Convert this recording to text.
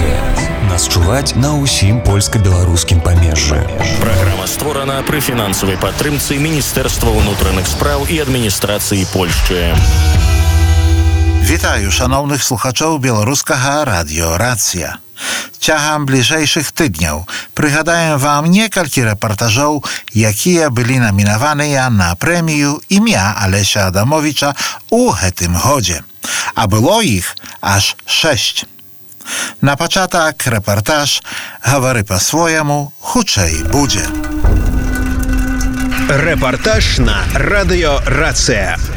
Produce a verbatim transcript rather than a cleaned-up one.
Рацыя. Нас чуваць на ўсім польска-беларускім памежжы. Праграма створана пры фінансавай падтрымцы Міністэрства ўнутраных спраў і адміністрацыі Польшчы. Вітаю шановных слухачоў беларускага радыё «Рацыя». Цягам бліжэйшых тыдняў прыгадаем вам некалькі рэпартажоў, якія былі намінаваныя на прэмію імя Алеся Адамовича ў гэтым годзе. А было іх аж шэсць. На пачатак рэпартаж «Гавары па-свойаму, хутчэй будзе». Рэпартаж на радыё «Рацыя».